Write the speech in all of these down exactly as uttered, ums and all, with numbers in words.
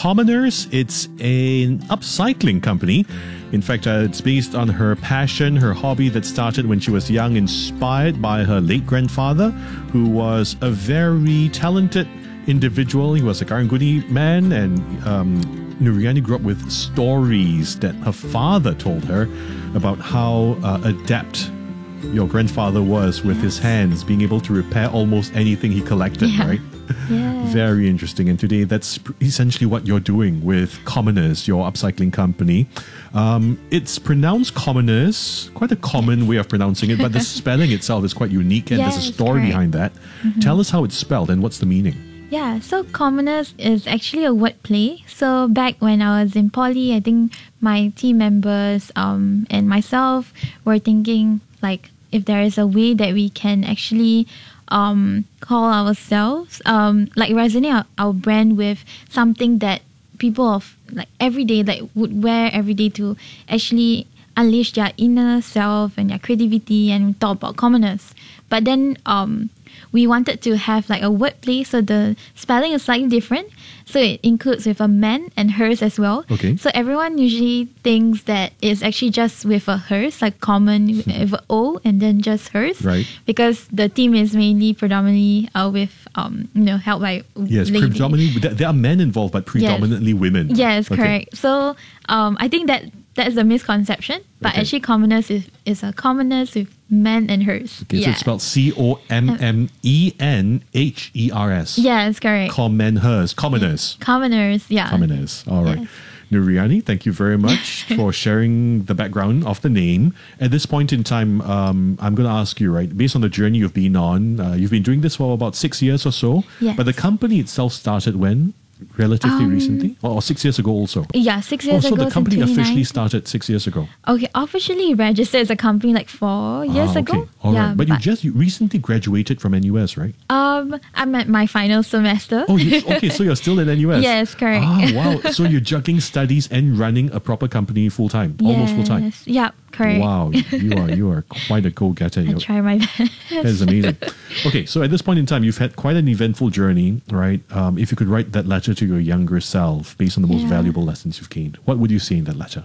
Commoners. It's an upcycling company. In fact, uh, it's based on her passion, her hobby that started when she was young, inspired by her late grandfather, who was a very talented individual. He was a Karanguni man, and um, Nuriani grew up with stories that her father told her about how uh, adept your grandfather was with his hands, being able to repair almost anything he collected, yeah. right? Yeah. Very interesting. And today, that's essentially what you're doing with Commoners, your upcycling company. Um, it's pronounced Commoners, quite a common way of pronouncing it, but the spelling itself is quite unique, and yes, there's a story correct. behind that. Mm-hmm. Tell us how it's spelled and what's the meaning. Yeah, so Commoners is actually a word play. So back when I was in poly, I think my team members um, and myself were thinking, like, if there is a way that we can actually um, call ourselves, um, like resonate our, our brand with something that people of like every day, like would wear every day to actually unleash their inner self and their creativity, and we talk about Commoners. But then um, we wanted to have like a wordplay, so the spelling is slightly different. So it includes with a man and hers as well. Okay. So everyone usually thinks that it's actually just with a hers, like common with an O and then just hers. Right. Because the team is mainly predominantly uh, with, um, you know, helped by Yes, lady. predominantly, there there are men involved, but predominantly yes. women. Yes, Okay. correct. So um, I think that that's a misconception, but Okay. actually Commoners is, is a Commoners with men and hers. Okay, yeah. so it's spelled C O M M E N H E R S. Yes, correct. Commoners. Commoners. Commoners, yeah. Commoners. All right. Yes. Nuriani, thank you very much for sharing the background of the name. At this point in time, um, I'm going to ask you, right, based on the journey you've been on, uh, you've been doing this for about six years or so. Yes. But the company itself started when? Relatively Um, recently? Or, or six years ago also? Yeah, six years oh, so ago. the company since officially twenty-nine. started six years ago. Okay, officially registered as a company like four years ah, okay. ago. All yeah, right. But, you just you recently graduated from N U S, right? um, I'm at my final semester. Oh, yes. Okay. So you're still at N U S. Yes, correct. Ah, wow. So you're juggling studies and running a proper company full time, almost full time. Yes, yeah, correct. Wow, you are you are quite a go-getter. I You're- try my best. That is amazing. Okay, so at this point in time, you've had quite an eventful journey, right? Um, if you could write that letter to your younger self based on the most Yeah. valuable lessons you've gained, what would you say in that letter?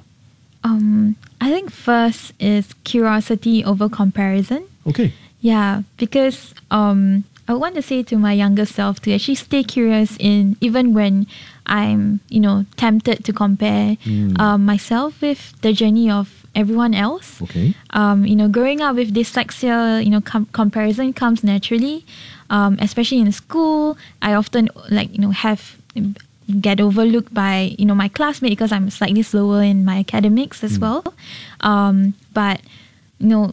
Um, I think first is curiosity over comparison. Okay. Yeah, because um, I want to say to my younger self to actually stay curious in even when I'm, you know, tempted to compare Mm. um, myself with the journey of everyone else. Okay. Um, you know, growing up with dyslexia, you know, com- comparison comes naturally, um, especially in school. I often like, you know, have get overlooked by, you know, my classmate because I'm slightly slower in my academics as Mm. well. Um, but, you know,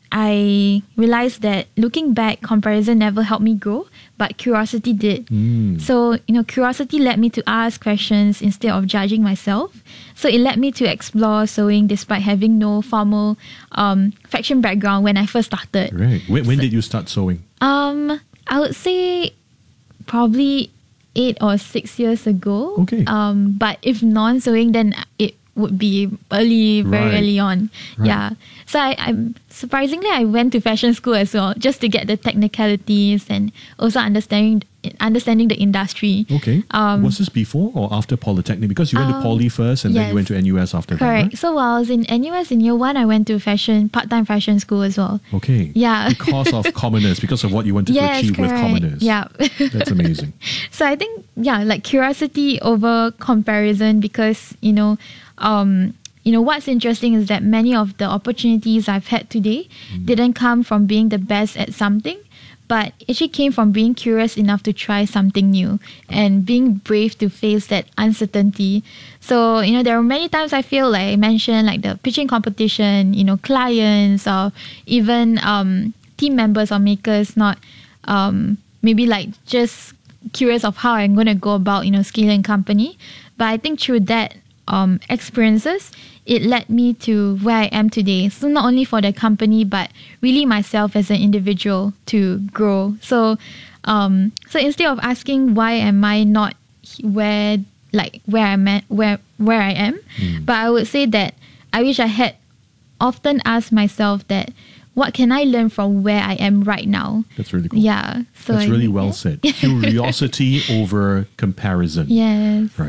I realized that looking back, comparison never helped me grow, but curiosity did. Mm. So, you know, curiosity led me to ask questions instead of judging myself. So it led me to explore sewing despite having no formal um, fashion background when I first started. Right. When, when did you start sewing? Um, I would say probably eight or six years ago. Okay. Um, but if non-sewing, then it would be early, very Right. early on. Right. Yeah. So I, I'm surprisingly I went to fashion school as well, just to get the technicalities and also understanding understanding the industry. Okay. Um, Was this before or after Polytechnic? Because you went to Um, Poly first and then you yes. went to N U S after Correct. that, So while I was in N U S in year one, I went to fashion part-time fashion school as well. right? Okay. Yeah. Because of Commoners, because of what you wanted to Yes, achieve with correct. Commoners. Yeah. That's amazing. So I think, yeah, like curiosity over comparison, because, you know, um, you know, what's interesting is that many of the opportunities I've had today Mm. didn't come from being the best at something, but actually came from being curious enough to try something new and being brave to face that uncertainty. So, you know, there were many times I feel like I mentioned, like the pitching competition, you know, clients or even um, team members or makers not um, maybe like just curious of how I'm going to go about, you know, scaling company. But I think through that um, experiences, it led me to where I am today. So not only for the company, but really myself as an individual to grow. So, um, so instead of asking why am I not where, like where I'm at, where where I am, Mm. but I would say that I wish I had often asked myself that what can I learn from where I am right now? That's really cool. Yeah. So That's I really think well that- said. Curiosity over comparison. Yes. Right.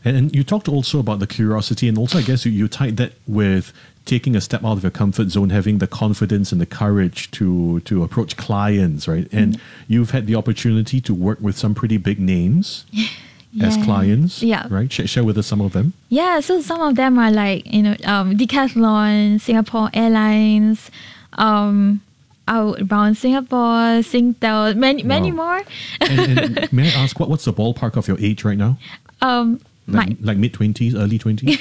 And, and you talked also about the curiosity, and also I guess you, you tied that with taking a step out of your comfort zone, having the confidence and the courage to to approach clients, right? And mm-hmm. you've had the opportunity to work with some pretty big names yeah. as clients, yeah. right? Share, share with us some of them. Yeah, so some of them are like, you know, um, Decathlon, Singapore Airlines, um, Outbound Singapore, Singtel, many, many wow. more. and, and may I ask, what, what's the ballpark of your age right now? Um, Like, my, like mid-twenties, early twenties?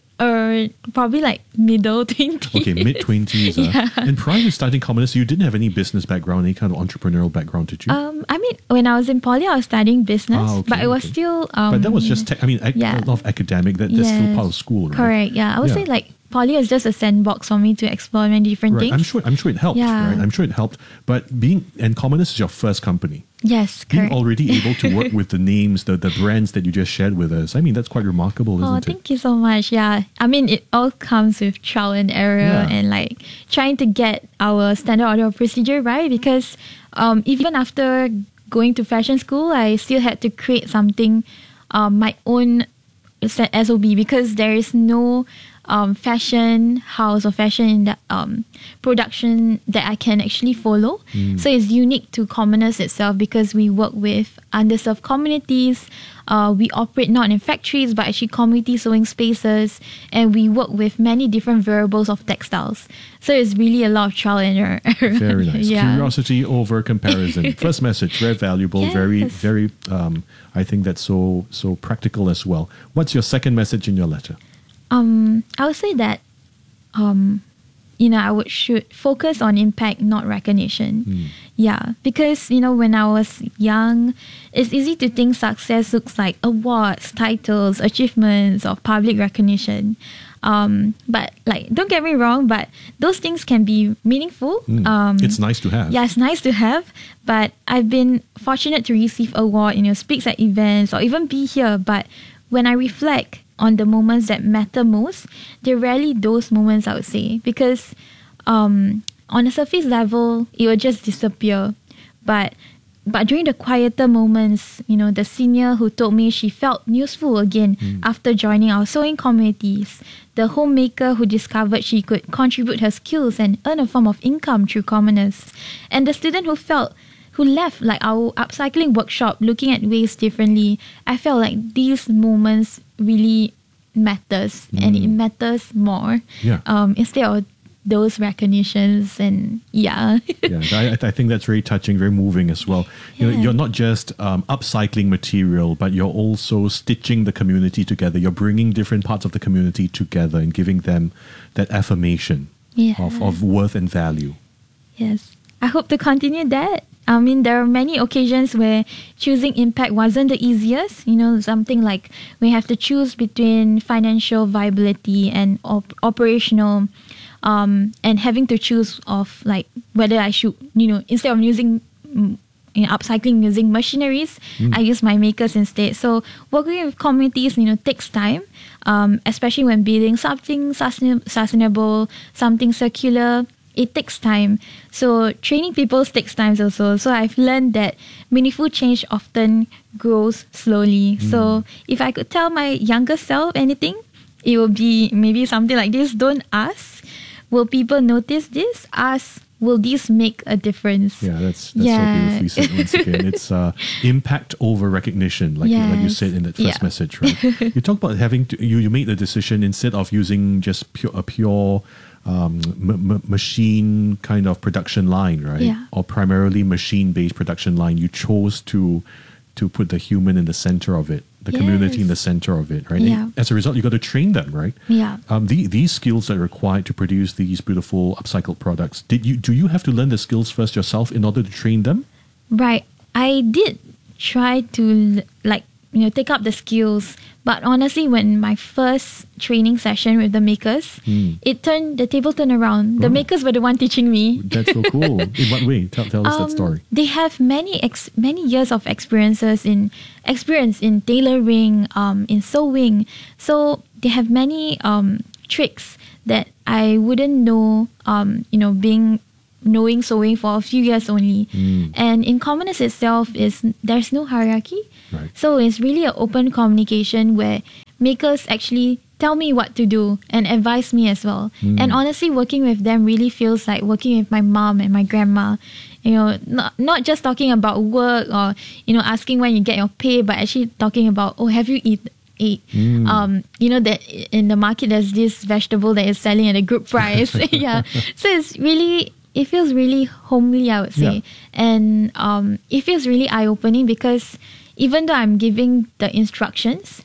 or probably like middle twenties. Okay, mid-twenties. Uh. Yeah. And prior to starting Commoners, you didn't have any business background, any kind of entrepreneurial background, did you? Um, I mean, when I was in poly, I was studying business, Ah, okay, but it was okay. still... Um, but that was just, te- I mean, ac- yeah. a lot of academic, that, that's yes. still part of school, right? Correct, yeah. I would Yeah. say like poly is just a sandbox for me to explore many different Right, things. I'm sure, I'm sure it helped, Yeah. right? I'm sure it helped. But being, and Commoners is your first company. Yes, Being correct. already able to work with the names, the, the brands that you just shared with us, I mean, that's quite remarkable, isn't Oh, it? thank you so much. Yeah. I mean, it all comes with trial and error Yeah. and like trying to get our standard order of procedure right, because um, even after going to fashion school, I still had to create something, um, my own S O B, because there is no um, fashion house or fashion in the, um, production that I can actually follow. Mm. So it's unique to Commoners itself because we work with underserved communities. Uh, we operate not in factories but actually community sewing spaces, and we work with many different variables of textiles. So it's really a lot of trial and error. Very nice. Yeah. Curiosity over comparison. First message, very valuable, Yes. very, very, um, I think that's so, so practical as well. What's your second message in your letter? Um, I would say that, um, you know, I would should focus on impact, not recognition. Mm. Yeah, because, you know, when I was young, it's easy to think success looks like awards, titles, achievements, or public recognition. Um, but like, don't get me wrong, but those things can be meaningful. Mm. Um, It's nice to have. Yeah, it's nice to have. But I've been fortunate to receive award, you know, speaks at events or even be here. But when I reflect on the moments that matter most, they're rarely those moments, I would say, because um, on a surface level, it will just disappear. But but during the quieter moments, you know, the senior who told me she felt useful again Mm. after joining our sewing communities, the homemaker who discovered she could contribute her skills and earn a form of income through Commoners, and the student who felt who left like our upcycling workshop looking at waste differently. I felt like these moments really matters, mm. and it matters more. Yeah. Um, instead of those recognitions, and yeah. Yeah, I, I think that's very touching, very moving as well. You know, Yeah. you're not just um, upcycling material, but you're also stitching the community together. You're bringing different parts of the community together and giving them that affirmation Yeah. of, of worth and value. Yes. I hope to continue that. I mean, there are many occasions where choosing impact wasn't the easiest. You know, something like we have to choose between financial viability and op- operational, um, and having to choose of like whether I should, you know, instead of using mm, you know, upcycling using machineries, Mm. I use my makers instead. So working with communities, you know, takes time, um, especially when building something sustain- sustainable, something circular. It takes time. So training people takes time also. So I've learned that meaningful change often grows slowly. Mm. So if I could tell my younger self anything, it would be maybe something like this. Don't ask, will people notice this? Ask, will this make a difference? Yeah, that's, that's Yeah. so beautifully said once again. It's uh, impact over recognition, like, you, like you Yes. said in that first Yeah. message, right? You talk about having to, you, you made the decision instead of using just pure, a pure um, m- m- machine kind of production line, right? Yeah. Or primarily machine-based production line. You chose to to put the human in the center of it, the community in the Yes. center of it, right? Yeah. And as a result, you got to train them, right? Yeah. Um, the, these skills that are required to produce these beautiful upcycled products, did you do you have to learn the skills first yourself in order to train them? Right. I did try to like, you know, take up the skills. But honestly, when my first training session with the makers, Mm. it turned, the table turned around. The Oh. makers were the one teaching me. That's so cool. In what way? Tell, tell us that Um, story. They have many ex- many years of experiences in experience in tailoring, um, in sewing. So they have many um, tricks that I wouldn't know. Um, you know, being knowing sewing for a few years only. Mm. And in Commoners itself is there's no hierarchy. Right. So it's really an open communication where makers actually tell me what to do and advise me as well. Mm. And honestly, working with them really feels like working with my mom and my grandma. You know, not not just talking about work or, you know, asking when you get your pay, but actually talking about, oh, have you eat, ate? Mm. Um, you know, that in the market there's this vegetable that is selling at a good price. Yeah. So it's really, it feels really homely, I would say. Yeah. And um, it feels really eye-opening because even though I'm giving the instructions,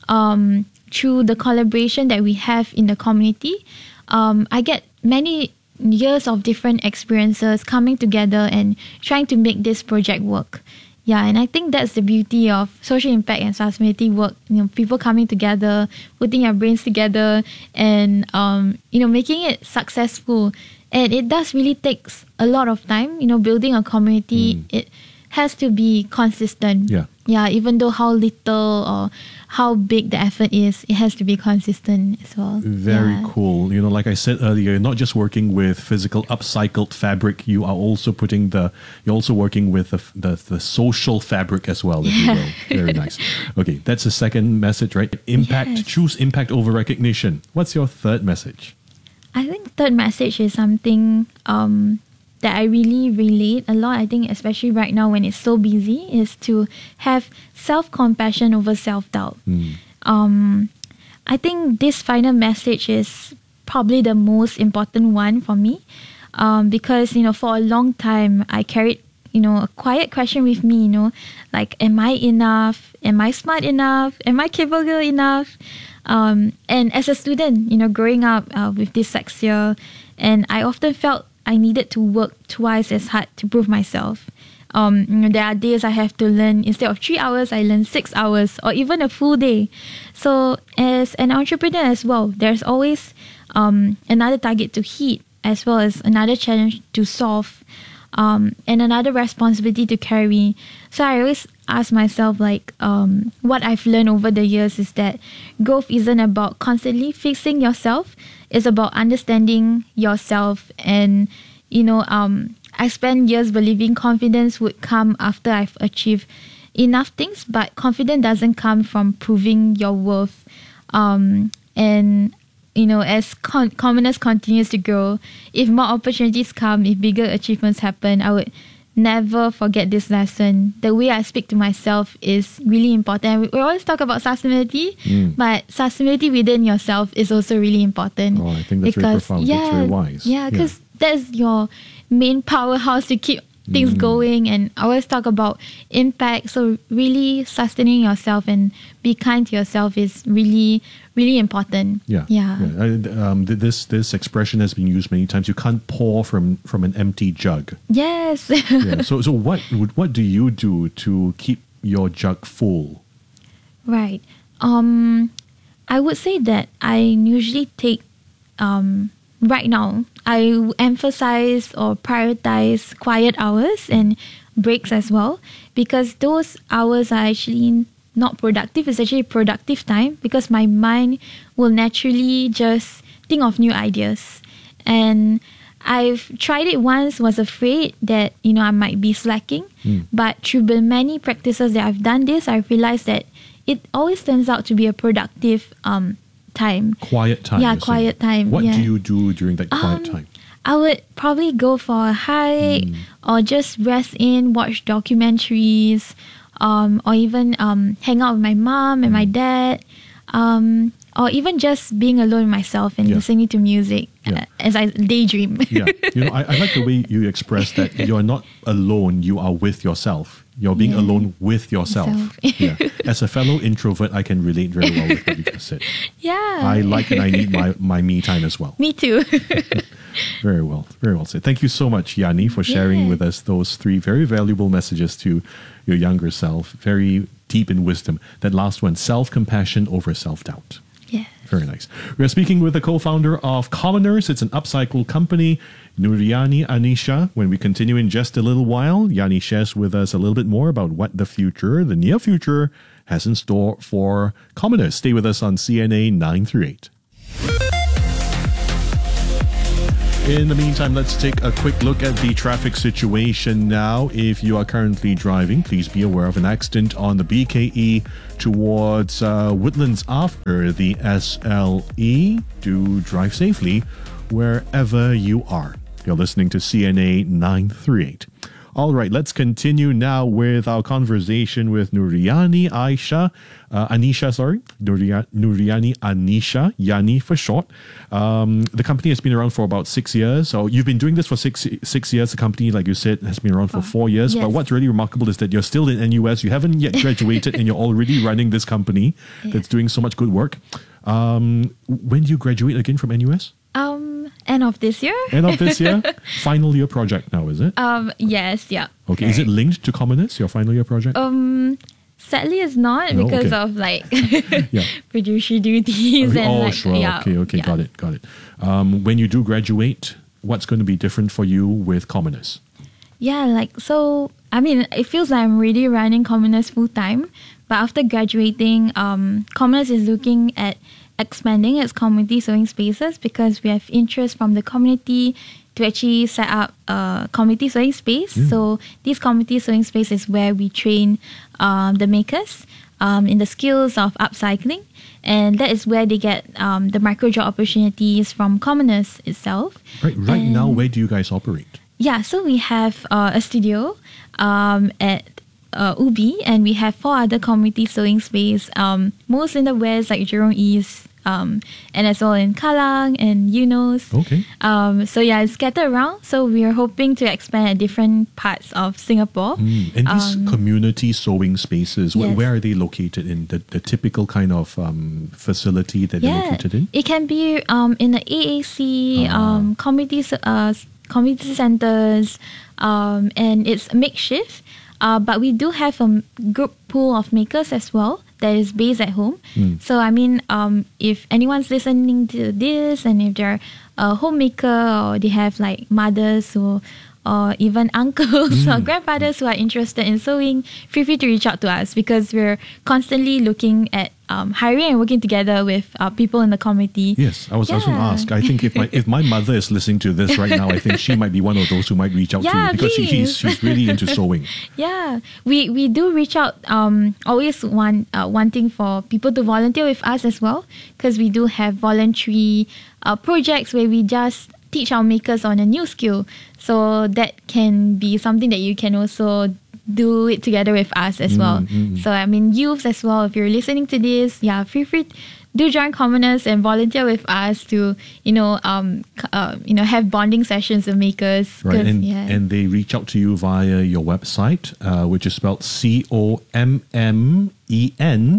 um, through the collaboration that we have in the community, um, I get many years of different experiences coming together and trying to make this project work. Yeah, and I think that's the beauty of social impact and sustainability work. You know, people coming together, putting their brains together, and um, you know, making it successful. And it does really takes a lot of time. You know, building a community, mm. it has to be consistent. Yeah. Yeah, even though how little or how big the effort is, it has to be consistent as well. Very yeah. cool. You know, like I said earlier, you're not just working with physical upcycled fabric, you are also putting the, you're also working with the the, the social fabric as well, if yeah. you will. Very nice. Okay, that's the second message, right? Impact, Yes. choose impact over recognition. What's your third message? I think third message is something um, that I really relate a lot. I think especially right now when it's so busy, is to have self-compassion over self-doubt. Mm. Um, I think this final message is probably the most important one for me, um, because, you know, for a long time I carried, you know, a quiet question with me, you know, like, am I enough? Am I smart enough? Am I capable enough? Um, and as a student, you know, growing up uh, with dyslexia, and I often felt I needed to work twice as hard to prove myself. Um, you know, there are days I have to learn, instead of three hours, I learn six hours or even a full day. So as an entrepreneur as well, there's always um, another target to hit, as well as another challenge to solve, um, and another responsibility to carry. So I always ask myself, like, um, what I've learned over the years is that growth isn't about constantly fixing yourself. It's about understanding yourself. And, you know, um, I spent years believing confidence would come after I've achieved enough things, but confidence doesn't come from proving your worth. Um, and, you know, as con- commoners continues to grow, if more opportunities come, if bigger achievements happen, I would never forget this lesson. The way I speak to myself is really important. We always talk about sustainability, mm. but sustainability within yourself is also really important. Oh, I think that's because, very profound. Yeah, that's very wise. Yeah, because yeah. that's your main powerhouse to keep things mm. going. And I always talk about impact. So really sustaining yourself and be kind to yourself is really, really important. Yeah. Yeah. yeah. Um, this this expression has been used many times. You can't pour from, from an empty jug. Yes. yeah. So so what what do you do to keep your jug full? Right. Um, I would say that I usually take um. Right now, I emphasize or prioritize quiet hours and breaks as well, because those hours are actually not productive. It's actually productive time because my mind will naturally just think of new ideas. And I've tried it once, was afraid that, you know, I might be slacking. Mm. But through the many practices that I've done this, I realized that it always turns out to be a productive um time. Quiet time. Yeah, quiet time. What yeah. do you do during that quiet um, time? I would probably go for a hike mm. or just rest in, watch documentaries, um, or even um, hang out with my mom and mm. my dad, um, or even just being alone with myself and yeah. listening to music yeah. uh, as I daydream. yeah, you know, I, I like the way you express that you're not alone, you are with yourself. You're being yeah. alone with yourself. yeah. As a fellow introvert, I can relate very well with what you just said. Yeah. I like and I need my, my me time as well. Me too. Very well. Very well said. Thank you so much, Yani, for sharing yeah. with us those three very valuable messages to your younger self. Very deep in wisdom. That last one, self-compassion over self-doubt. Yeah. Very nice. We are speaking with the co-founder of Commoners. It's an upcycle company, Nuriani Anisha. When we continue in just a little while, Yani shares with us a little bit more about what the future, the near future, has in store for Commoners. Stay with us on C N A nine through eight. In the meantime, let's take a quick look at the traffic situation now. If you are currently driving, please be aware of an accident on the B K E towards uh, Woodlands after the S L E. Do drive safely wherever you are. You're listening to C N A nine three eight. All right, let's continue now with our conversation with Nuriani Aisha, uh, Anisha, sorry, Nuria, Nuriani Anisha, Yani for short. Um, the company has been around for about six years. So you've been doing this for six six years. The company, like you said, has been around for four years. Yes. But what's really remarkable is that you're still in N U S. You haven't yet graduated and you're already running this company Yeah. that's doing so much good work. Um, when do you graduate again from N U S? Um, end of this year. End of this year? Final year project now, is it? Um, yes, yeah. Okay, is it linked to Commoners, your final year project? Um, sadly, it's not No, because okay. of like Yeah. fiduciary duties and oh, like sure. yeah, okay, okay, yeah. got it, got it. Um, when you do graduate, what's going to be different for you with Commoners? Yeah, like so. I mean, it feels like I'm really running Commoners full time, but after graduating, um, Commoners is looking at expanding its community sewing spaces because we have interest from the community to actually set up a community sewing space. Mm. So this community sewing space is where we train um, the makers um, in the skills of upcycling, and that is where they get um, the micro job opportunities from Commoners itself. Right, right And- now, where do you guys operate? Yeah, so we have uh, a studio um, at uh, Ubi, and we have four other community sewing space, um, most in the west, like Jurong East, um, and as well in Kallang and Eunos. Okay. Um, so yeah, it's scattered around. So we are hoping to expand at different parts of Singapore. Mm. And these Um, community sewing spaces, wh- yes. where are they located in? The, the typical kind of um, facility that they're Yeah, located in? it can be um, in the A A C, Ah. um, community s- uh, s- community centers, um, and it's makeshift. Uh, but we do have a m- group pool of makers as well that is based at home. Mm. So I mean, um, if anyone's listening to this, and if they're a homemaker or they have like mothers or or even uncles or grandfathers who are interested in sewing, feel free to reach out to us because we're constantly looking at um, hiring and working together with uh, people in the community. Yes, I was, I was going to Yeah. ask. I think if my if my mother is listening to this right now, I think she might be one of those who might reach out to Yeah, you because she, she's, please. she's really into sewing. Yeah, we we do reach out. Um, always want uh, wanting for people to volunteer with us as well, because we do have voluntary uh, projects where we just teach our makers on a new skill. So that can be something that you can also do it together with us as well. mm, mm. So I mean, youths as well. If you're listening to this, yeah, feel free. Do join Commoners and volunteer with us to, you know, um, c- uh, you know, have bonding sessions with makers. Right, 'cause, and, yeah. and they reach out to you via your website, uh, which is spelled C O M M E N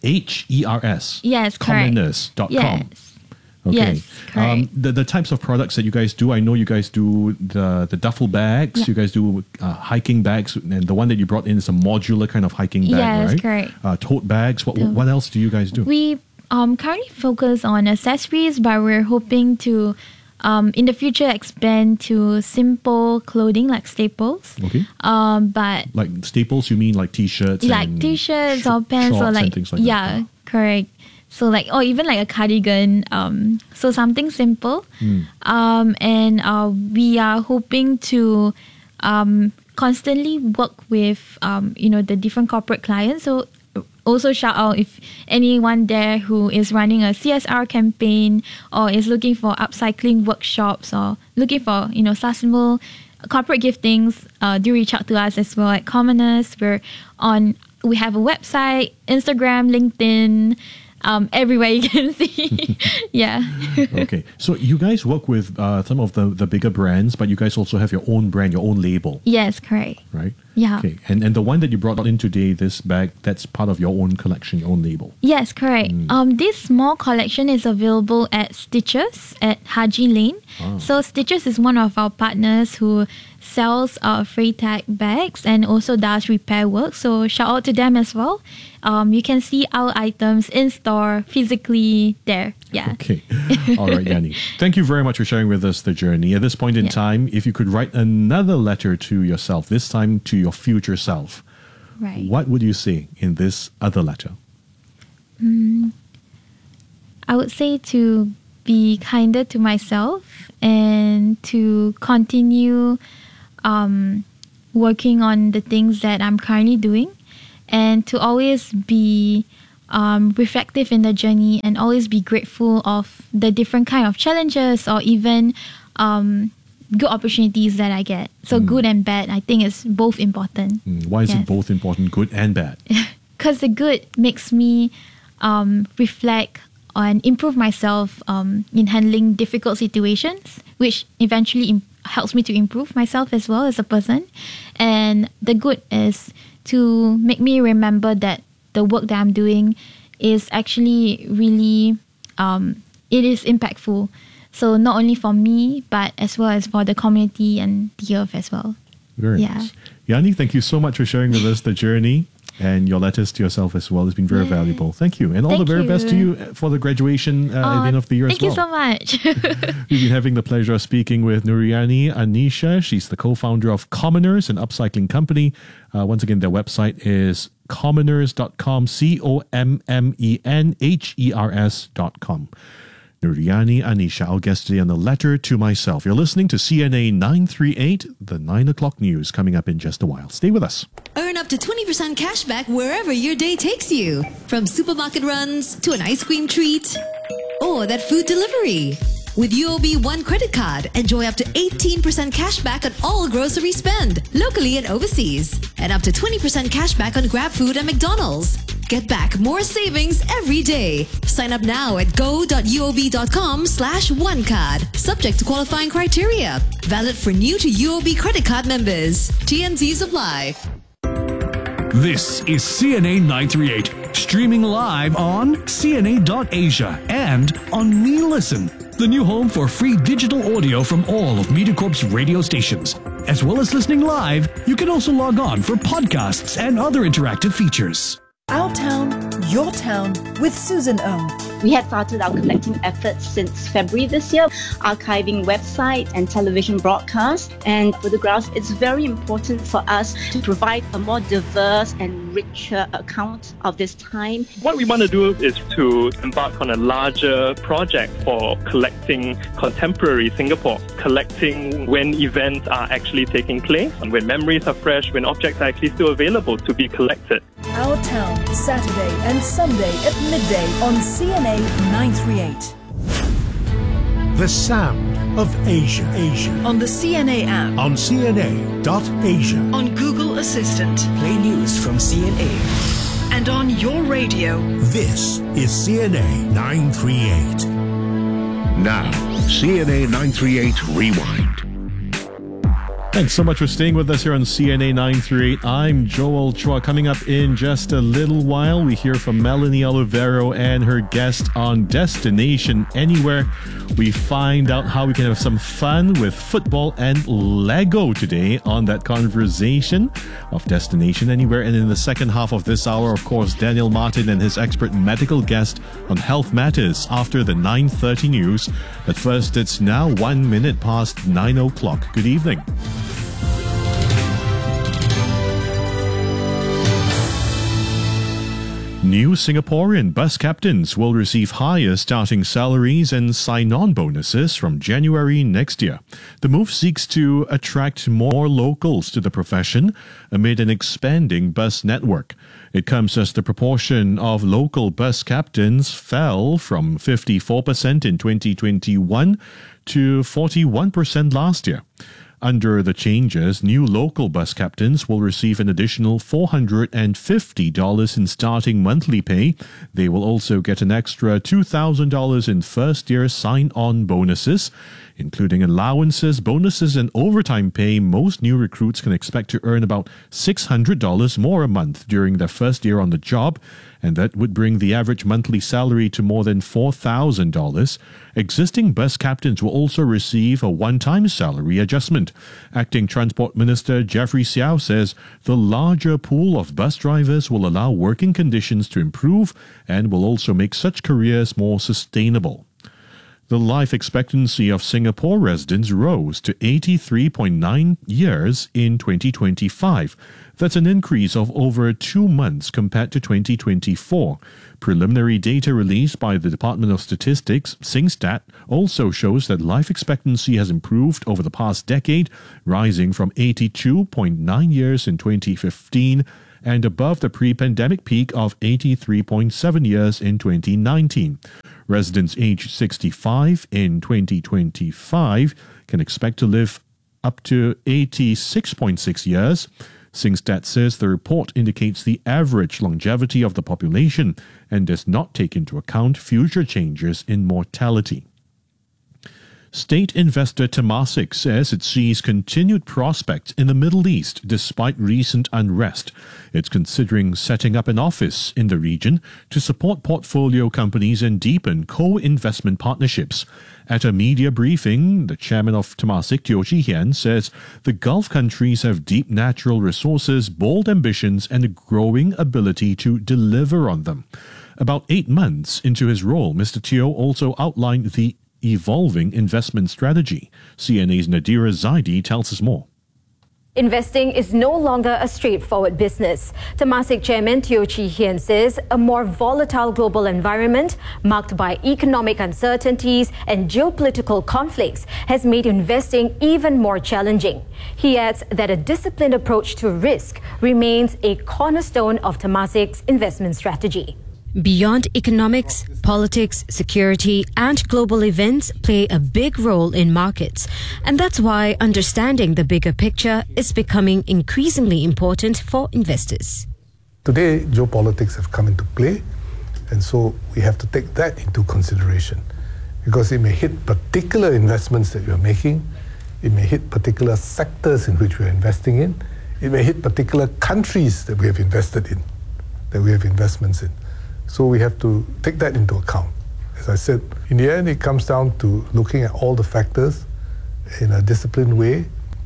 H E R S. Yes, correct. Commoners dot com. Yes. Okay. Yes, correct. Um, the, the types of products that you guys do, I know you guys do the, the duffel bags, Yeah. you guys do uh, hiking bags, and the one that you brought in is a modular kind of hiking bag, Yes, right? correct. Uh, tote bags. What, The- what else do you guys do? We um, currently focus on accessories, but we're hoping to, um, in the future, expand to simple clothing like staples. Okay. Um, but Like staples, you mean like t-shirts? like and t-shirts sh- or pants or shorts like, and things like yeah, that. correct. So like, or even like a cardigan. Um, so something simple. Mm. Um, and uh, we are hoping to um, constantly work with um, you know, the different corporate clients. So also shout out if anyone there who is running a C S R campaign or is looking for upcycling workshops or looking for, you know, sustainable corporate giftings, uh, do reach out to us as well at Commoners. We're on, we have a website, Instagram, LinkedIn, um, everywhere you can see. Yeah. Okay. So you guys work with uh, some of the, the bigger brands, but you guys also have your own brand, your own label, Yes, correct. right? Yeah. Okay. And and the one that you brought in today, this bag, that's part of your own collection, your own label. Yes, correct. Mm. Um, this small collection is available at Stitches at Haji Lane. Ah. So Stitches is one of our partners who sells uh, Freytag bags and also does repair work. So shout out to them as well. Um, you can see our items in store physically there. Yeah. Okay. All right, Yanni. Thank you very much for sharing with us the journey. At this point in Yeah. time, if you could write another letter to yourself, this time to your future self, Right. what would you say in this other letter? I would say to be kinder to myself and to continue um, working on the things that I'm currently doing, and to always be um, reflective in the journey and always be grateful of the different kind of challenges or even um, good opportunities that I get. So mm. good and bad, I think is both important. Mm. Why is yes. it both important, good and bad? Because the good makes me um, reflect and improve myself um, in handling difficult situations, which eventually im- helps me to improve myself as well as a person. And the good is to make me remember that the work that I'm doing is actually really, um, it is impactful. So not only for me, but as well as for the community and the earth as well. Very yeah. nice. Yani, thank you so much for sharing with us the journey and your letters to yourself as well. It's been very yeah. valuable. Thank you. And all thank the very you. best to you for the graduation uh, oh, at the end of the year as well. Thank you so much. We've been having the pleasure of speaking with Nuriani Anisha. She's the co-founder of Commoners, an upcycling company. Uh, once again, their website is commoners dot com, C O M M E N H E R S dot com. Nuriani Anisha, our guest today on The Letter to Myself. You're listening to C N A nine thirty-eight, the nine o'clock news, coming up in just a while. Stay with us. Earn up to twenty percent cash back wherever your day takes you. From supermarket runs to an ice cream treat or that food delivery. With U O B One credit card, enjoy up to eighteen percent cash back on all grocery spend, locally and overseas. And up to twenty percent cash back on GrabFood and McDonald's. Get back more savings every day. Sign up now at go.uob.com slash onecard. Subject to qualifying criteria. Valid for new to U O B credit card members. T N Cs apply. This is C N A nine thirty-eight, streaming live on C N A dot Asia and on MeListen, the new home for free digital audio from all of MediaCorp's radio stations. As well as listening live, you can also log on for podcasts and other interactive features. Our Town, Your Town with Susan Ong. We had started our collecting efforts since February this year, archiving website and television broadcasts and photographs. It's very important for us to provide a more diverse and richer account of this time. What we want to do is to embark on a larger project for collecting contemporary Singapore, collecting when events are actually taking place, and when memories are fresh, when objects are actually still available to be collected. Our Town, Saturday and Sunday at midday on C N A nine thirty-eight. The sound of Asia. Asia. On the C N A app. On C N A dot Asia. On Google Assistant. Play news from C N A. And on your radio. This is C N A nine thirty-eight. Now, C N A nine thirty-eight Rewind. Thanks so much for staying with us here on C N A nine thirty-eight. I'm Joel Chua. Coming up in just a little while, we hear from Melanie Olivero and her guest on Destination Anywhere. We find out how we can have some fun with football and Lego today on that conversation of Destination Anywhere. And in the second half of this hour, of course, Daniel Martin and his expert medical guest on health matters after the nine thirty news. But first, it's now one minute past nine o'clock. Good evening. New Singaporean bus captains will receive higher starting salaries and sign-on bonuses from January next year. The move seeks to attract more locals to the profession amid an expanding bus network. It comes as the proportion of local bus captains fell from fifty-four percent in twenty twenty-one to forty-one percent last year. Under the changes, new local bus captains will receive an additional four hundred fifty dollars in starting monthly pay. They will also get an extra two thousand dollars in first-year sign-on bonuses. Including allowances, bonuses, and overtime pay, most new recruits can expect to earn about six hundred dollars more a month during their first year on the job, and that would bring the average monthly salary to more than four thousand dollars. Existing bus captains will also receive a one-time salary adjustment. Acting Transport Minister Jeffrey Xiao says the larger pool of bus drivers will allow working conditions to improve and will also make such careers more sustainable. The life expectancy of Singapore residents rose to eighty-three point nine years in twenty twenty-five. That's an increase of over two months compared to twenty twenty-four. Preliminary data released by the Department of Statistics, SingStat, also shows that life expectancy has improved over the past decade, rising from eighty-two point nine years in twenty fifteen and above the pre-pandemic peak of eighty-three point seven years in twenty nineteen. Residents aged sixty-five in twenty twenty-five can expect to live up to eighty-six point six years. SingStat says the report indicates the average longevity of the population and does not take into account future changes in mortality. State investor Temasek says it sees continued prospects in the Middle East despite recent unrest. It's considering setting up an office in the region to support portfolio companies and deepen co-investment partnerships. At a media briefing, the chairman of Temasek, Teo Chee Hean, says the Gulf countries have deep natural resources, bold ambitions, and a growing ability to deliver on them. About eight months into his role, Mister Teo also outlined the evolving investment strategy. C N A's Nadira Zaidi tells us more. Investing is no longer a straightforward business. Temasek Chairman Teo Chee Hean says a more volatile global environment marked by economic uncertainties and geopolitical conflicts has made investing even more challenging. He adds that a disciplined approach to risk remains a cornerstone of Temasek's investment strategy. Beyond economics, politics, security, and global events play a big role in markets. And that's why understanding the bigger picture is becoming increasingly important for investors. Today, geopolitics have come into play, and so we have to take that into consideration because it may hit particular investments that you're making, it may hit particular sectors in which we're investing in, it may hit particular countries that we have invested in, that we have investments in. So we have to take that into account. As I said, in the end, it comes down to looking at all the factors in a disciplined way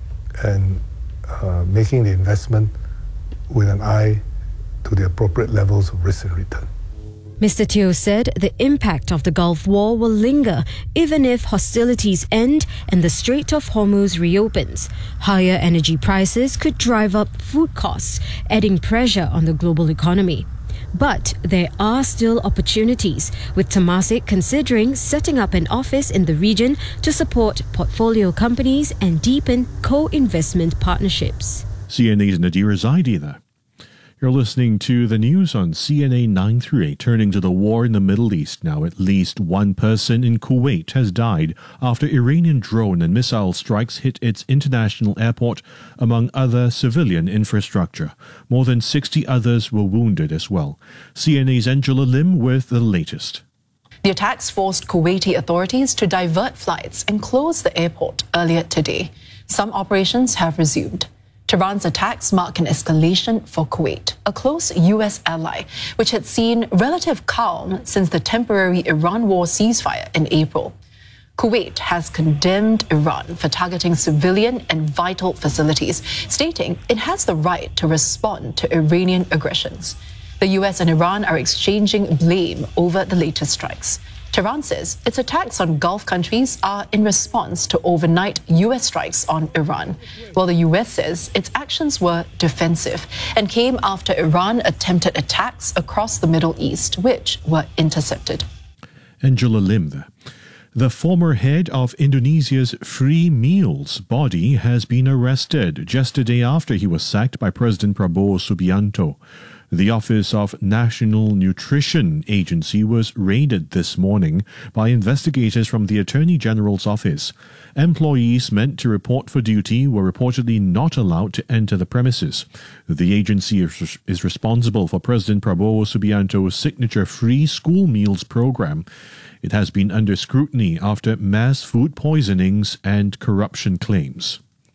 and uh, making the investment with an eye to the appropriate levels of risk and return. Mister Teo said the impact of the Gulf War will linger even if hostilities end and the Strait of Hormuz reopens. Higher energy prices could drive up food costs, adding pressure on the global economy. But there are still opportunities, with Temasek considering setting up an office in the region to support portfolio companies and deepen co-investment partnerships. C N A's Nadira Zaidi there. You're listening to the news on C N A nine thirty-eight. Turning to the war in the Middle East now, at least one person in Kuwait has died after Iranian drone and missile strikes hit its international airport, among other civilian infrastructure. More than sixty others were wounded as well. C N A's Angela Lim with the latest. The attacks forced Kuwaiti authorities to divert flights and close the airport earlier today. Some operations have resumed. Tehran's attacks mark an escalation for Kuwait, a close U S ally, which had seen relative calm since the temporary Iran war ceasefire in April. Kuwait has condemned Iran for targeting civilian and vital facilities, stating it has the right to respond to Iranian aggressions. The U S and Iran are exchanging blame over the latest strikes. Tehran says its attacks on Gulf countries are in response to overnight U S strikes on Iran, while the U S says its actions were defensive and came after Iran attempted attacks across the Middle East, which were intercepted. Angela Lim there. The former head of Indonesia's Free Meals body has been arrested just a day after he was sacked by President Prabowo Subianto. The Office of National Nutrition Agency was raided this morning by investigators from the Attorney General's office. Employees meant to report for duty were reportedly not allowed to enter the premises. The agency is, is responsible for President Prabowo Subianto's signature free school meals program. It has been under scrutiny after mass food poisonings and corruption claims.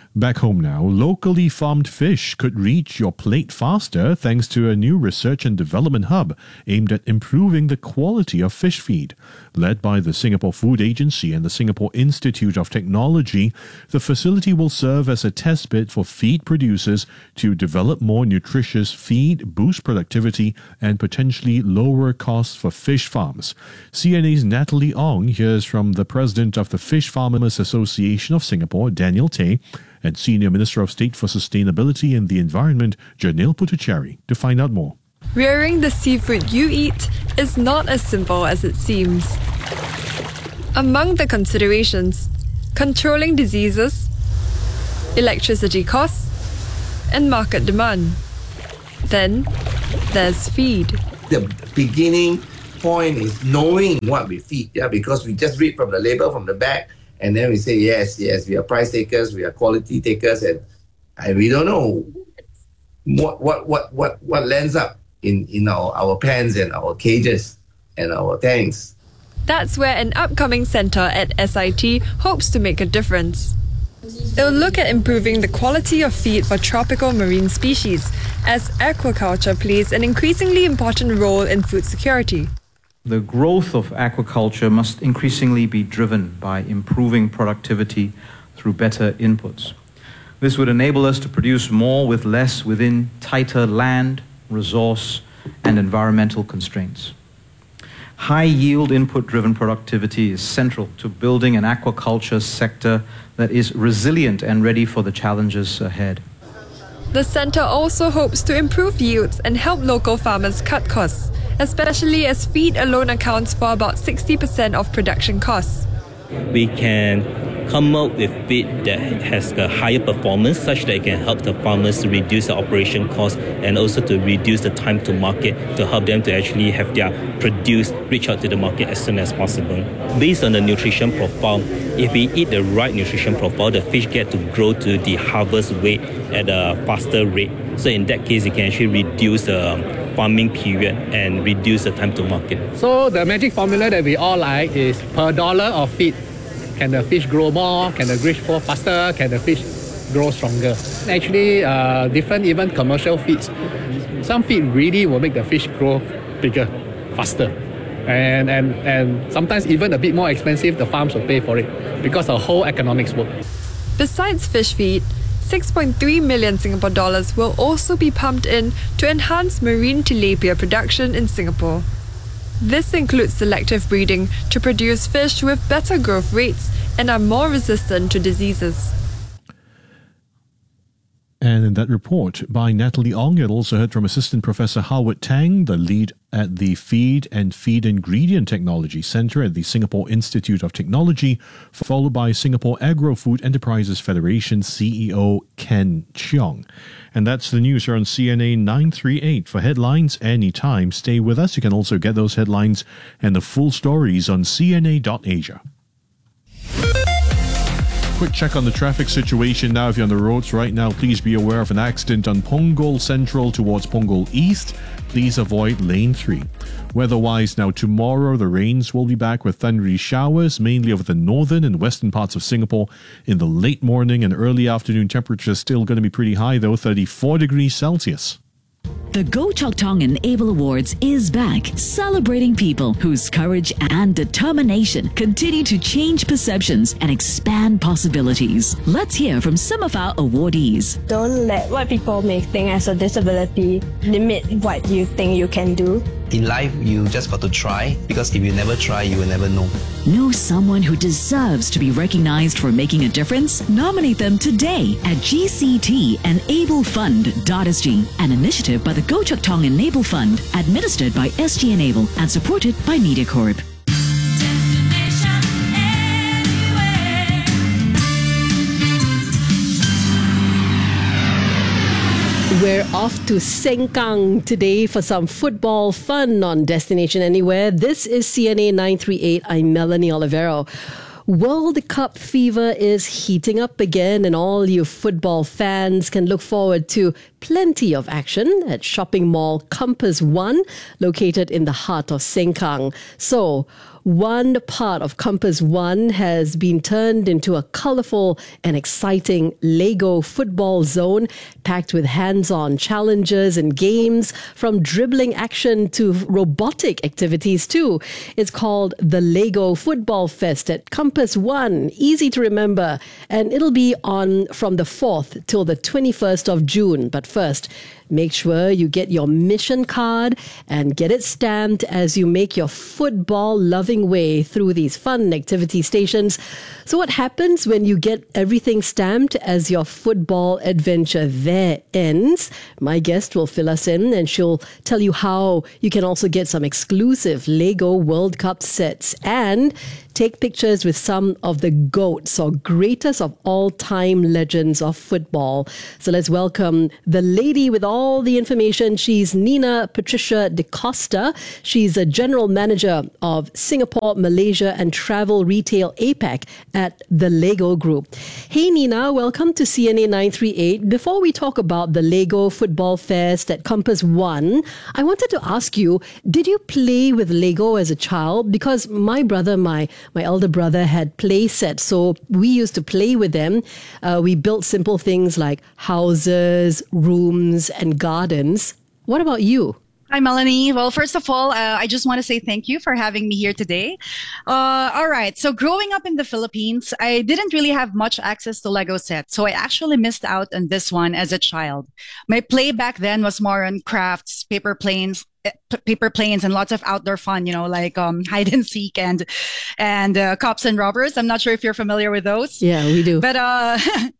Back home now, locally farmed fish could reach your plate faster thanks to a new research and development hub aimed at improving the quality of fish feed. Led by the Singapore Food Agency and the Singapore Institute of Technology, the facility will serve as a test bed for feed producers to develop more nutritious feed, boost productivity, and potentially lower costs for fish farms. C N A's Natalie Ong hears from the president of the Fish Farmers Association of Singapore, Daniel Tay, and Senior Minister of State for Sustainability and the Environment, Janil Puthucheary, to find out more. Rearing the seafood you eat is not as simple as it seems. Among the considerations, controlling diseases, electricity costs, and market demand. Then, there's feed. The beginning point is knowing what we feed, yeah, because we just read from the label from the back, and then we say, yes, yes, we are price takers, we are quality takers, and, and we don't know what what what what, what lands up in, in our, our pans and our cages and our tanks. That's where an upcoming centre at S I T hopes to make a difference. It'll look at improving the quality of feed for tropical marine species, as aquaculture plays an increasingly important role in food security. The growth of aquaculture must increasingly be driven by improving productivity through better inputs. This would enable us to produce more with less within tighter land, resource, and environmental constraints. High-yield input-driven productivity is central to building an aquaculture sector that is resilient and ready for the challenges ahead. The centre also hopes to improve yields and help local farmers cut costs, especially as feed alone accounts for about sixty percent of production costs. We can come up with feed that has a higher performance such that it can help the farmers to reduce the operation costs and also to reduce the time to market to help them to actually have their produce reach out to the market as soon as possible. Based on the nutrition profile, if we eat the right nutrition profile, the fish get to grow to the harvest weight at a faster rate. So in that case, it can actually reduce the farming period and reduce the time to market. So the magic formula that we all like is per dollar of feed. Can the fish grow more? Can the fish grow faster? Can the fish grow stronger? Actually, uh, different even commercial feeds. Some feed really will make the fish grow bigger, faster. And, and, and sometimes even a bit more expensive, the farms will pay for it because the whole economics work. Besides fish feed, six point three million Singapore dollars will also be pumped in to enhance marine tilapia production in Singapore. This includes selective breeding to produce fish with better growth rates and are more resistant to diseases. And in that report by Natalie Ong, you also heard from Assistant Professor Howard Tang, the lead at the Feed and Feed Ingredient Technology Centre at the Singapore Institute of Technology, followed by Singapore Agro-Food Enterprises Federation C E O Ken Cheong. And that's the news here on C N A nine thirty-eight. For headlines anytime, stay with us. You can also get those headlines and the full stories on C N A dot Asia. Quick check on the traffic situation now. If you're on the roads right now, please be aware of an accident on Punggol Central towards Punggol East. Please avoid lane three. Weather-wise, now tomorrow the rains will be back with thundery showers, mainly over the northern and western parts of Singapore. In the late morning and early afternoon, temperatures still going to be pretty high though, thirty-four degrees Celsius. The Goh Chok Tong Enable Awards is back, celebrating people whose courage and determination continue to change perceptions and expand possibilities. Let's hear from some of our awardees. Don't let what people may think as a disability limit what you think you can do. In life, you just got to try, because if you never try, you will never know. Know someone who deserves to be recognized for making a difference? Nominate them today at G C T enable fund dot S G, an initiative by the Goh Chok Tong Enable Fund, administered by S G Enable and supported by MediaCorp. We're off to Sengkang today for some football fun on Destination Anywhere. This is C N A nine thirty-eight. I'm Melanie Olivero. World Cup fever is heating up again, and all you football fans can look forward to plenty of action at shopping mall Compass One, located in the heart of Sengkang. So, One part of Compass One has been turned into a colorful and exciting Lego football zone packed with hands-on challenges and games, from dribbling action to robotic activities too. It's called the Lego Football Fest at Compass One. Easy to remember. And it'll be on from the fourth till the twenty-first of June. But first, make sure you get your mission card and get it stamped as you make your football-loving way through these fun activity stations. So what happens when you get everything stamped as your football adventure there ends? My guest will fill us in, and she'll tell you how you can also get some exclusive Lego World Cup sets and take pictures with some of the GOATs, or greatest of all-time legends of football. So let's welcome the lady with all the information. She's Nina Patricia DeCosta. She's a general manager of Singapore, Malaysia and Travel Retail APAC at the Lego Group. Hey Nina, welcome to C N A nine three eight. Before we talk about the Lego Football Fest at Compass One, I wanted to ask you, did you play with Lego as a child? Because my brother, my My elder brother had play sets, so we used to play with them. Uh, we built simple things like houses, rooms, and gardens. What about you? Hi, Melanie. Well, first of all, uh, I just want to say thank you for having me here today. Uh, all right. So growing up in the Philippines, I didn't really have much access to Lego sets. So I actually missed out on this one as a child. My play back then was more on crafts, paper planes, paper planes and lots of outdoor fun, you know, like um, hide and seek and and uh, cops and robbers. I'm not sure if you're familiar with those. Yeah, we do. But uh,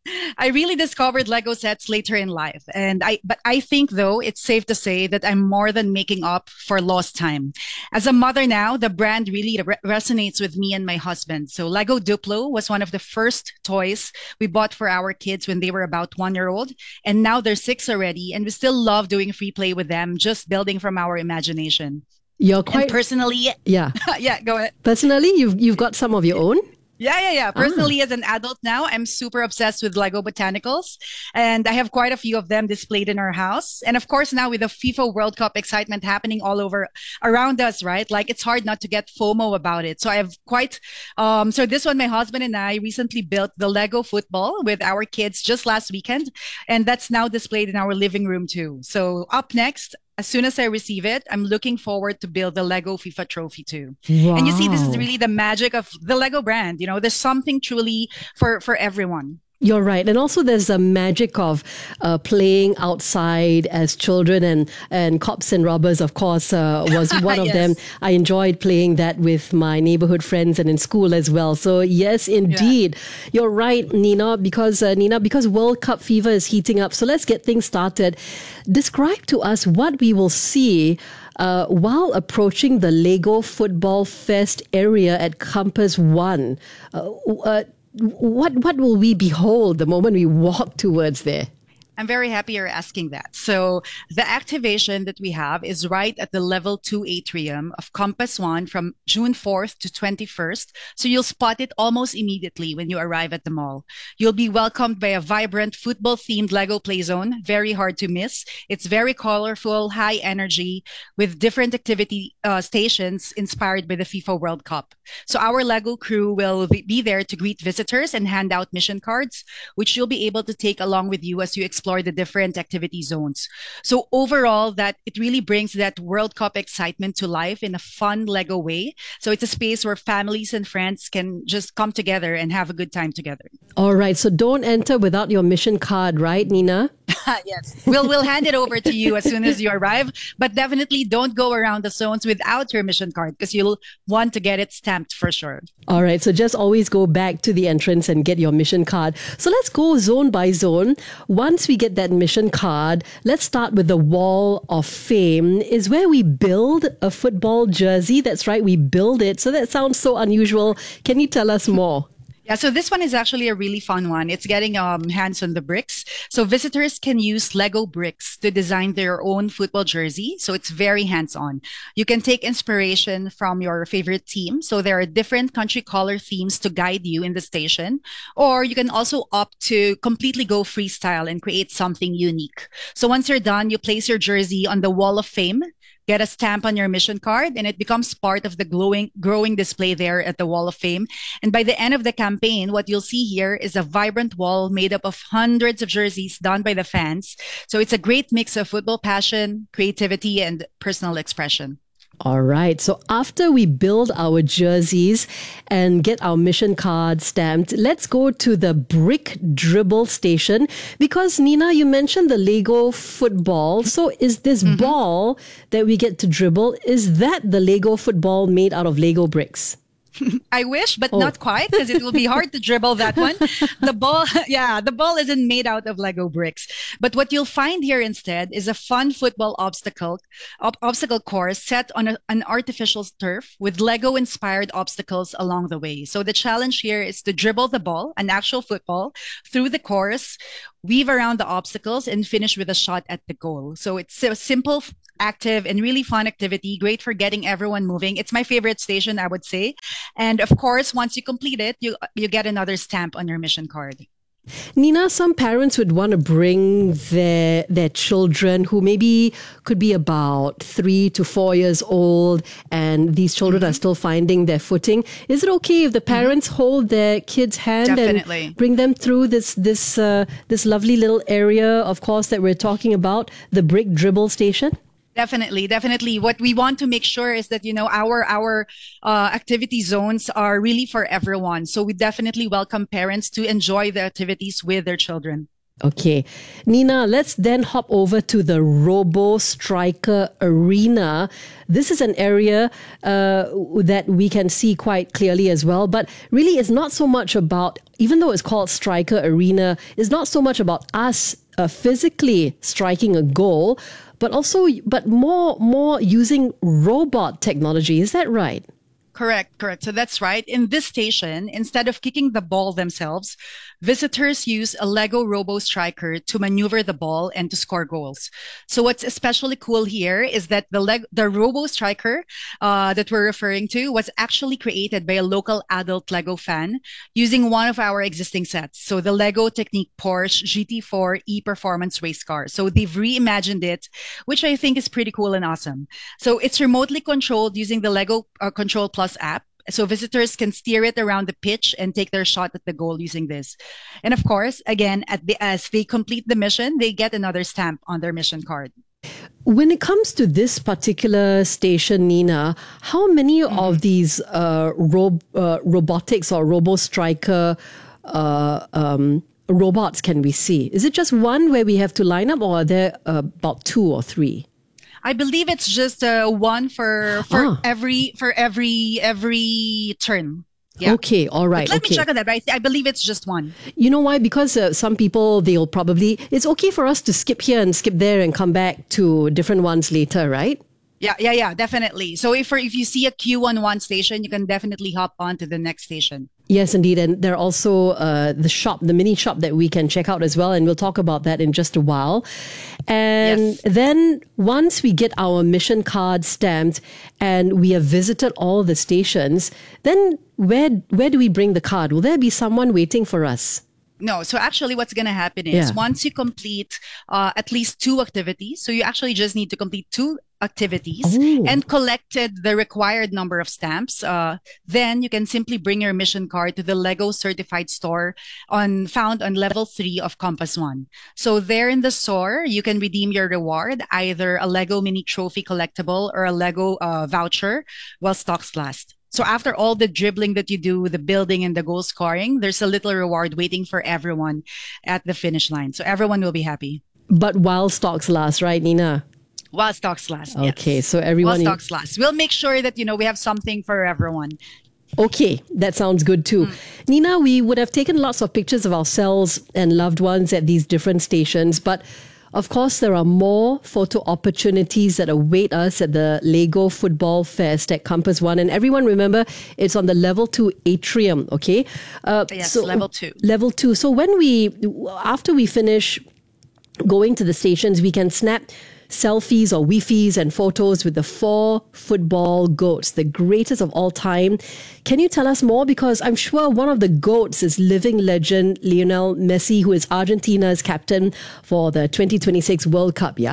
I really discovered Lego sets later in life. And I, but I think though, it's safe to say that I'm more than making up for lost time. As a mother now, the brand really re- resonates with me and my husband. So Lego Duplo was one of the first toys we bought for our kids when they were about one year old. And now they're six already. And we still love doing free play with them, just building from our imagination. You're quite and personally, yeah, yeah. Go ahead. Personally, you've you've got some of your own. Yeah, yeah, yeah. Personally, ah. as an adult now, I'm super obsessed with Lego Botanicals, and I have quite a few of them displayed in our house. And of course, now with the FIFA World Cup excitement happening all over around us, right? Like it's hard not to get FOMO about it. So I have quite. Um, so this one, my husband and I recently built the Lego football with our kids just last weekend, and that's now displayed in our living room too. So up next, as soon as I receive it, I'm looking forward to build the Lego FIFA trophy too. Wow. And you see, this is really the magic of the Lego brand. You know, there's something truly for, for everyone. You're right. And also there's a magic of uh, playing outside as children, and, and cops and robbers, of course, uh, was one of yes. them. I enjoyed playing that with my neighborhood friends and in school as well. So yes, indeed. Yeah. You're right, Nina, because uh, Nina, because World Cup fever is heating up. So let's get things started. Describe to us what we will see Uh, while approaching the Lego Football Fest area at Compass One. Uh, uh, what what will we behold the moment we walk towards there? I'm very happy you're asking that. So the activation that we have is right at the level two atrium of Compass One from June fourth to twenty-first. So you'll spot it almost immediately when you arrive at the mall. You'll be welcomed by a vibrant football-themed Lego play zone, very hard to miss. It's very colorful, high energy, with different activity uh, stations inspired by the FIFA World Cup. So our Lego crew will be there to greet visitors and hand out mission cards, which you'll be able to take along with you as you explore the different activity zones. So overall, that it really brings that World Cup excitement to life in a fun Lego way. So it's a space where families and friends can just come together and have a good time together. All right. So don't enter without your mission card, right, Nina? Yes. We'll we'll hand it over to you as soon as you arrive. But definitely don't go around the zones without your mission card, because you'll want to get it stamped for sure. All right. So just always go back to the entrance and get your mission card. So let's go zone by zone. Once we get that mission card, let's start with the Wall of Fame, is where we build a football jersey. That's right. We build it. So that sounds so unusual. Can you tell us more? Yeah, so this one is actually a really fun one. It's getting um, hands on the bricks. So visitors can use Lego bricks to design their own football jersey. So it's very hands-on. You can take inspiration from your favorite team. So there are different country color themes to guide you in the station. Or you can also opt to completely go freestyle and create something unique. So once you're done, you place your jersey on the Wall of Fame. get a stamp on your mission card, and it becomes part of the glowing, growing display there at the Wall of Fame. And by the end of the campaign, what you'll see here is a vibrant wall made up of hundreds of jerseys done by the fans. So it's a great mix of football passion, creativity, and personal expression. All right. So after we build our jerseys and get our mission card stamped, let's go to the brick dribble station because, Nina, you mentioned the Lego football. So is this mm-hmm. ball that we get to dribble, is that the Lego football made out of Lego bricks? I wish, but Oh. not quite, because it will be hard to dribble that one. The ball, yeah, the ball isn't made out of Lego bricks. But what you'll find here instead is a fun football obstacle ob- obstacle course set on a, an artificial turf with Lego-inspired obstacles along the way. So the challenge here is to dribble the ball, an actual football, through the course, weave around the obstacles, and finish with a shot at the goal. So it's a simple, active, and really fun activity. Great for getting everyone moving. It's my favorite station, I would say. And of course, once you complete it, you you get another stamp on your mission card. Nina, some parents would want to bring their their children who maybe could be about three to four years old, and these children mm-hmm. are still finding their footing. Is it okay if the parents mm-hmm. hold their kids' hand Definitely. and bring them through this this uh, this lovely little area, of course, that we're talking about, the brick dribble station? Definitely, definitely. What we want to make sure is that, you know, our our uh, activity zones are really for everyone. So we definitely welcome parents to enjoy the activities with their children. Okay. Nina, let's then hop over to the Robo Striker Arena. This is an area uh, that we can see quite clearly as well, but really it's not so much about, even though it's called Striker Arena, it's not so much about us uh, physically striking a goal, but also, but more, more using robot technology. Is that right? Correct, correct. So that's right. In this station, instead of kicking the ball themselves, visitors use a Lego Robo Striker to maneuver the ball and to score goals. So what's especially cool here is that the Leg- the Robo Striker uh, that we're referring to was actually created by a local adult Lego fan using one of our existing sets. So the Lego Technique Porsche G T four e-Performance race car. So they've reimagined it, which I think is pretty cool and awesome. So it's remotely controlled using the Lego uh, Control Plus app. So visitors can steer it around the pitch and take their shot at the goal using this. And of course, again, at the, as they complete the mission, they get another stamp on their mission card. When it comes to this particular station, Nina, how many Mm-hmm. of these uh, ro- uh, robotics or Robo Striker uh, um, robots can we see? Is it just one where we have to line up, or are there uh, about two or three? I believe it's just uh, one for for Ah. every for every every turn. Yeah. Okay, all right. But let okay. me check on that. But I, th- I believe it's just one. You know why? Because uh, some people, they'll probably, it's okay for us to skip here and skip there and come back to different ones later, right? Yeah, yeah, yeah, definitely. So if if you see a queue on one station, you can definitely hop on to the next station. Yes, indeed. And there are also uh, the shop, the mini shop that we can check out as well. And we'll talk about that in just a while. And Yes. then once we get our mission card stamped and we have visited all the stations, then where where do we bring the card? Will there be someone waiting for us? No, so actually what's going to happen is Yeah. once you complete uh, at least two activities, so you actually just need to complete two activities Oh. and collected the required number of stamps, uh, then you can simply bring your mission card to the Lego certified store on found on level three of Compass One. So there in the store, you can redeem your reward, either a Lego mini trophy collectible or a Lego uh, voucher while stocks last. So after all the dribbling that you do, the building and the goal scoring, there's a little reward waiting for everyone at the finish line. So everyone will be happy. But while stocks last, right, Nina? While stocks last. Okay, yes. so everyone... While stocks last. We'll make sure that, you know, we have something for everyone. Okay, that sounds good too. Mm. Nina, we would have taken lots of pictures of ourselves and loved ones at these different stations, but of course, there are more photo opportunities that await us at the Lego Football Fest at Compass One. And everyone remember, it's on the level two atrium, okay? Uh, Yes, level two. Level two. So when we, after we finish going to the stations, we can snap selfies or wifis and photos with the four football goats, the greatest of all time. Can you tell us more? Because I'm sure one of the goats is living legend Lionel Messi, who is Argentina's captain for the twenty twenty-six World Cup, yeah?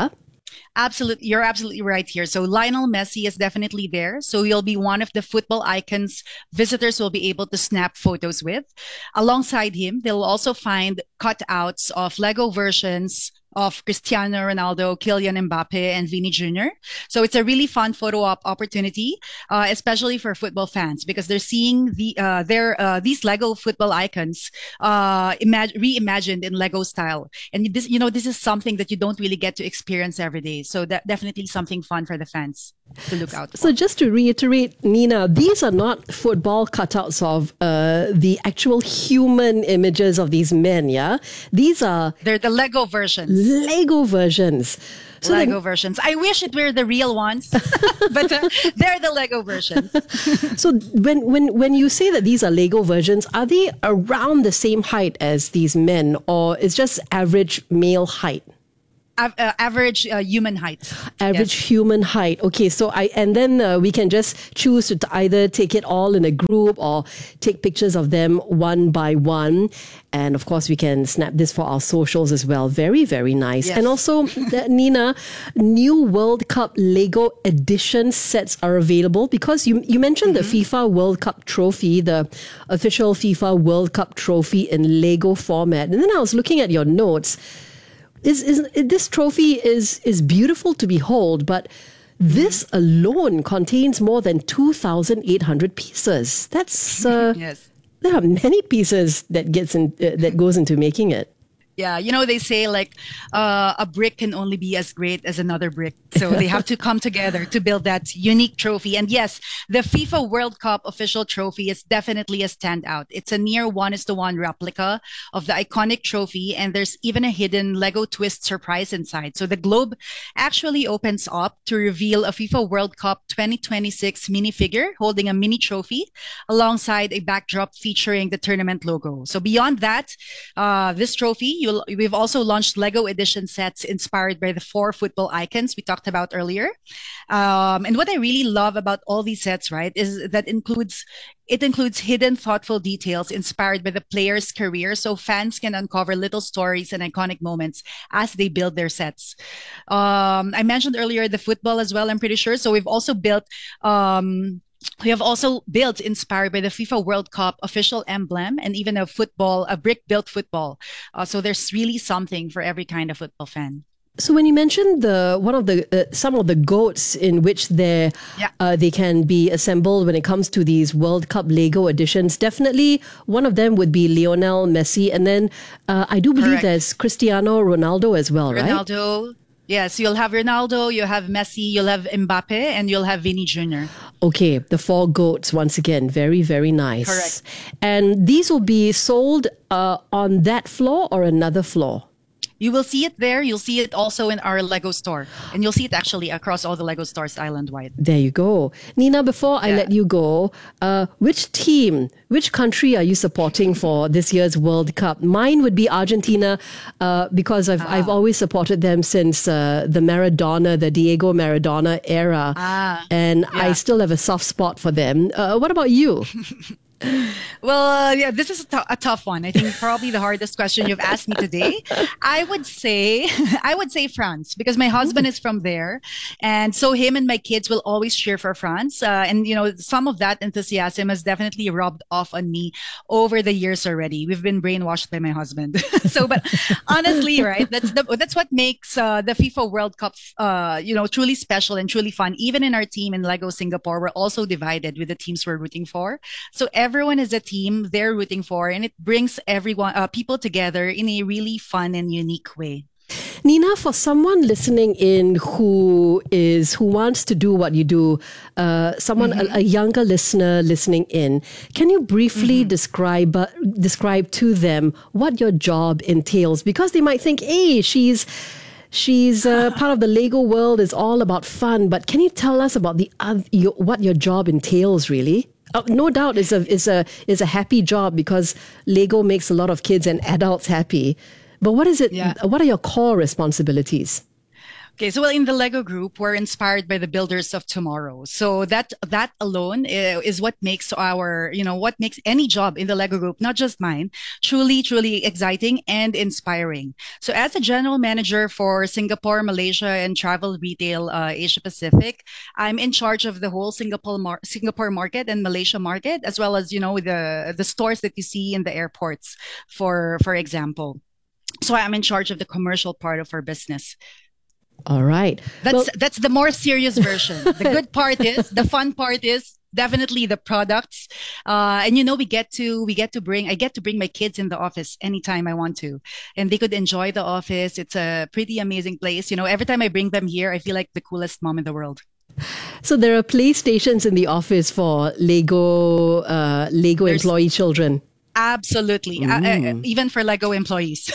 Absolutely. You're absolutely right here. So Lionel Messi is definitely there. So he'll be one of the football icons visitors will be able to snap photos with. Alongside him, they'll also find cutouts of Lego versions of Cristiano Ronaldo, Kylian Mbappe, and Vini Junior So it's a really fun photo op opportunity, uh, especially for football fans, because they're seeing the uh, their uh, these Lego football icons uh, reimagined in Lego style. And this, you know, this is something that you don't really get to experience every day. So that definitely something fun for the fans to look out for. So just to reiterate, Nina, these are not football cutouts of uh, the actual human images of these men, yeah? These are... They're the Lego versions. Lego versions. So Lego the, versions. I wish it were the real ones, but uh, they're the Lego versions. So when, when, when you say that these are Lego versions, are they around the same height as these men, or is just average male height? Uh, average uh, human height. Average yes. human height. Okay, so I and then uh, we can just choose to either take it all in a group or take pictures of them one by one, and of course we can snap this for our socials as well. Very very nice. Yes. And also, Nina, new World Cup Lego edition sets are available because you you mentioned mm-hmm. the FIFA World Cup trophy, the official FIFA World Cup trophy in Lego format, and then I was looking at your notes. Is, is, this trophy is, is beautiful to behold, but this alone contains more than two thousand eight hundred pieces. That's uh, yes. There are many pieces that gets in, uh, that goes into making it. Yeah, you know, they say like uh, a brick can only be as great as another brick. So they have to come together to build that unique trophy. And yes, the FIFA World Cup official trophy is definitely a standout. It's a near one is to one replica of the iconic trophy. And there's even a hidden Lego twist surprise inside. So the globe actually opens up to reveal a FIFA World Cup twenty twenty-six minifigure holding a mini trophy alongside a backdrop featuring the tournament logo. So beyond that, uh, this trophy, You'll, we've also launched Lego edition sets inspired by the four football icons we talked about earlier. Um, and what I really love about all these sets, right, is that includes it includes hidden thoughtful details inspired by the player's career, so fans can uncover little stories and iconic moments as they build their sets. Um, I mentioned earlier the football as well, I'm pretty sure. So we've also built um, We have also built inspired by the FIFA World Cup official emblem and even a football, a brick-built football. Uh, so there's really something for every kind of football fan. So when you mentioned the one of the uh, some of the goats in which they yeah. uh, they can be assembled when it comes to these World Cup Lego editions, definitely one of them would be Lionel Messi, and then uh, I do believe Correct. there's Cristiano Ronaldo as well, Ronaldo. right? Ronaldo. Yes, you'll have Ronaldo, you'll have Messi, you'll have Mbappe, and you'll have Vini Junior Okay, the four goats once again. Very, very nice. Correct. And these will be sold uh, on that floor or another floor? You will see it there. You'll see it also in our Lego store. And you'll see it actually across all the Lego stores island-wide. There you go. Nina, before I Yeah. let you go, uh, which team, which country are you supporting for this year's World Cup? Mine would be Argentina uh, because I've, I've always supported them since uh, the Maradona, the Diego Maradona era. Ah, and I still have a soft spot for them. Uh, what about you? Well, uh, yeah, this is a, t- a tough one. I think probably the hardest question you've asked me today. I would say, I would say France because my husband is from there, and so him and my kids will always cheer for France. Uh, and you know, some of that enthusiasm has definitely rubbed off on me over the years already. We've been brainwashed by my husband. so, but honestly, right, that's the, that's what makes uh, the FIFA World Cup, uh, you know, truly special and truly fun. Even in our team in Lego Singapore, we're also divided with the teams we're rooting for. So everyone is a team they're rooting for, and it brings everyone, uh, people together in a really fun and unique way. Nina, for someone listening in who is who wants to do what you do, uh, someone Mm-hmm. a, a younger listener listening in, can you briefly Mm-hmm. describe uh, describe to them what your job entails? Because they might think, "Hey, she's." She's uh, part of the Lego world. Is all about fun, but can you tell us about the uh, your, what your job entails, really? Oh, no doubt, it's a it's a it's a happy job because Lego makes a lot of kids and adults happy. But what is it? Yeah. What are your core responsibilities? Okay, so well, in the Lego Group, we're inspired by the builders of tomorrow. So that that alone is what makes our, you know, what makes any job in the Lego Group, not just mine, truly, truly exciting and inspiring. So as a general manager for Singapore, Malaysia, and travel retail uh, Asia Pacific, I'm in charge of the whole Singapore mar- Singapore market and Malaysia market, as well as, you know, the the stores that you see in the airports, for for example. So I'm in charge of the commercial part of our business. All right. That's well, that's the more serious version. The good part is, the fun part is definitely the products. Uh, and you know, we get to we get to bring I get to bring my kids in the office anytime I want to. And they could enjoy the office. It's a pretty amazing place. You know, every time I bring them here, I feel like the coolest mom in the world. So there are playstations in the office for Lego uh, Lego There's- employee children. Absolutely. Uh, uh, even for Lego employees.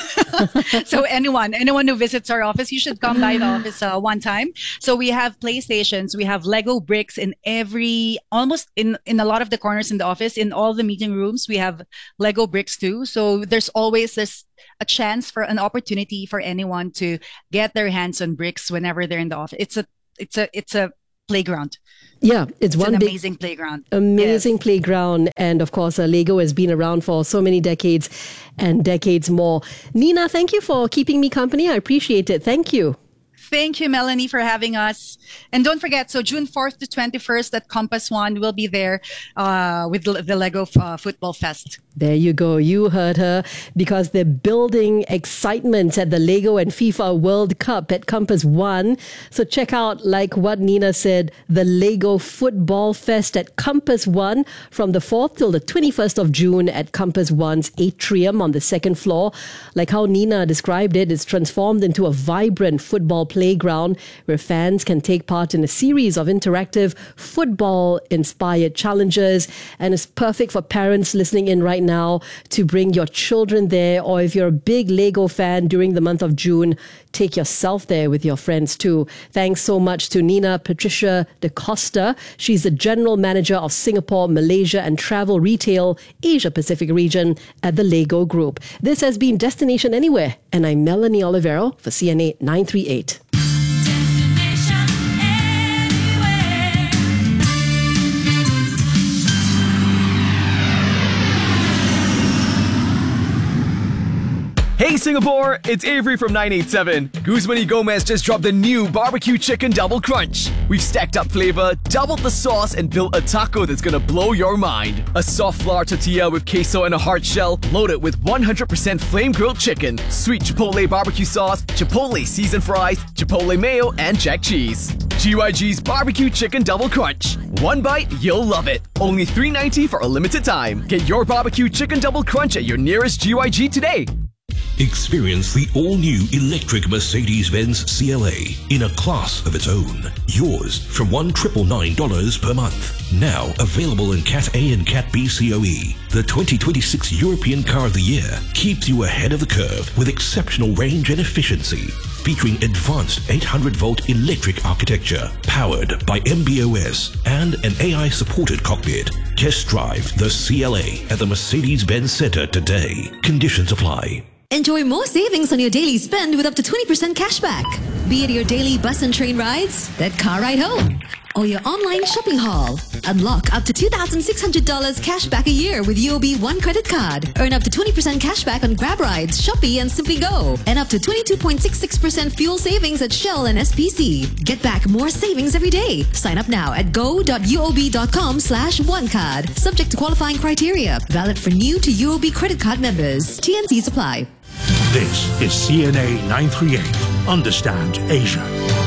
So anyone, anyone who visits our office, you should come by the office uh, one time. So we have PlayStations, we have Lego bricks in every, almost in, in a lot of the corners in the office, in all the meeting rooms, we have Lego bricks too. So there's always this, a chance for an opportunity for anyone to get their hands on bricks whenever they're in the office. It's a, it's a, it's a playground. Yeah, it's, it's one an big, amazing playground. Amazing yes. playground. And of course, uh, Lego has been around for so many decades and decades more. Nina, thank you for keeping me company. I appreciate it. Thank you. Thank you, Melanie, for having us. And don't forget, so June fourth to twenty-first at Compass One, we'll be there uh, with the, the Lego uh, Football Fest. There you go. You heard her, because they're building excitement at the Lego and FIFA World Cup at Compass One. So check out, like what Nina said, the Lego Football Fest at Compass One from the fourth till the twenty-first of June at Compass One's atrium on the second floor. Like how Nina described it, it's transformed into a vibrant football playground where fans can take part in a series of interactive football-inspired challenges, and it's perfect for parents listening in right now to bring your children there, or if you're a big Lego fan during the month of June, take yourself there with your friends too. Thanks so much to Nina Patricia Da Costa. She's the General Manager of Singapore, Malaysia and Travel Retail Asia Pacific region at the Lego Group. This has been Destination Anywhere, and I'm Melanie Olivero for C N A nine three eight. Hey Singapore, it's Avery from nine eight seven. Guzman y Gomez just dropped the new barbecue chicken double crunch. We've stacked up flavor, doubled the sauce, and built a taco that's gonna blow your mind. A soft flour tortilla with queso and a hard shell, loaded with one hundred percent flame grilled chicken, sweet chipotle barbecue sauce, chipotle seasoned fries, chipotle mayo, and jack cheese. G Y G's barbecue chicken double crunch. One bite, you'll love it. Only three ninety for a limited time. Get your barbecue chicken double crunch at your nearest G Y G today. Experience the all-new electric Mercedes-Benz C L A in a class of its own. Yours from one thousand nine hundred ninety-nine dollars per month. Now available in Cat A and Cat B C O E. The twenty twenty-six European Car of the Year keeps you ahead of the curve with exceptional range and efficiency. Featuring advanced eight hundred volt electric architecture, powered by M B O S and an A I-supported cockpit. Test drive the C L A at the Mercedes-Benz Center today. Conditions apply. Enjoy more savings on your daily spend with up to twenty percent cashback. Be it your daily bus and train rides, that car ride home, or your online shopping haul. Unlock up to two thousand six hundred dollars cashback a year with U O B One credit card. Earn up to twenty percent cashback on Grab rides, Shopee, and Simply Go. And up to twenty-two point six six percent fuel savings at Shell and S P C. Get back more savings every day. Sign up now at go.uob.com slash onecard. Subject to qualifying criteria. Valid for new to U O B credit card members. T N Cs apply. This is C N A nine three eight. Understand Asia.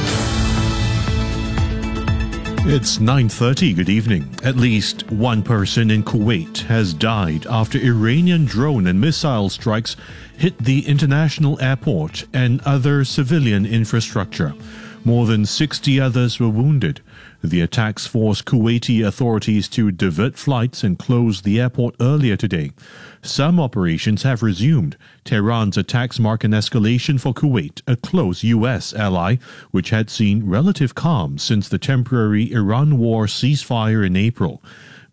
It's nine thirty. Good evening. At least one person in Kuwait has died after Iranian drone and missile strikes hit the international airport and other civilian infrastructure. More than sixty others were wounded. The attacks forced Kuwaiti authorities to divert flights and close the airport earlier today. Some operations have resumed. Tehran's attacks mark an escalation for Kuwait, a close U S ally, which had seen relative calm since the temporary Iran war ceasefire in April.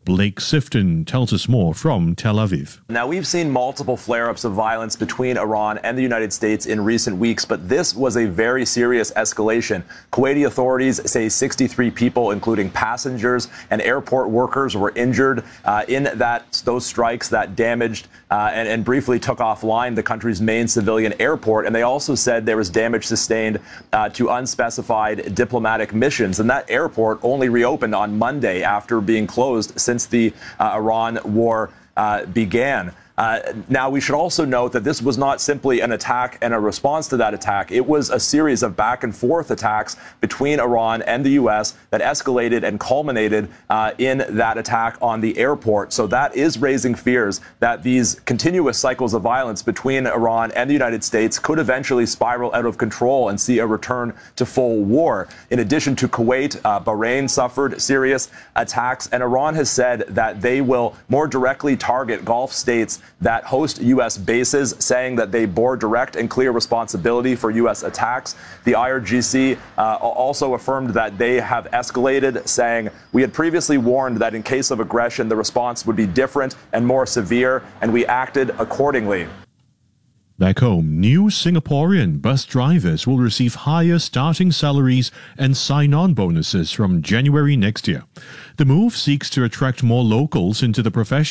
Blake Sifton tells us more from Tel Aviv. Now, we've seen multiple flare-ups of violence between Iran and the United States in recent weeks, but this was a very serious escalation. Kuwaiti authorities say sixty-three people, including passengers and airport workers, were injured uh, in that those strikes that damaged uh, and, and briefly took offline the country's main civilian airport. And they also said there was damage sustained uh, to unspecified diplomatic missions. And that airport only reopened on Monday after being closed since the uh, Iran war uh, began. Uh, now, we should also note that this was not simply an attack and a response to that attack. It was a series of back and forth attacks between Iran and the U S that escalated and culminated uh, in that attack on the airport. So that is raising fears that these continuous cycles of violence between Iran and the United States could eventually spiral out of control and see a return to full war. In addition to Kuwait, uh, Bahrain suffered serious attacks, and Iran has said that they will more directly target Gulf states that host U S bases, saying that they bore direct and clear responsibility for U S attacks. The I R G C uh, also affirmed that they have escalated, saying, "We had previously warned that in case of aggression, the response would be different and more severe, and we acted accordingly." Back home, new Singaporean bus drivers will receive higher starting salaries and sign-on bonuses from January next year. The move seeks to attract more locals into the profession.